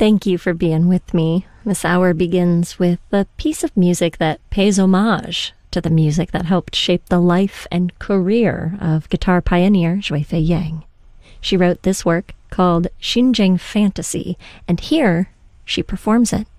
Thank you for being with me. This hour begins with a piece of music that pays homage to the music that helped shape the life and career of guitar pioneer Zhui Fei Yang. She wrote this work called Xinjiang Fantasy, and here she performs it.